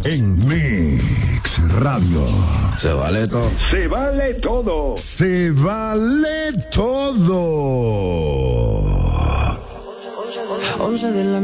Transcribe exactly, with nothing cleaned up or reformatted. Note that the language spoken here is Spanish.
en Mix Radio. Se vale todo. Se vale todo. Se vale todo. once de la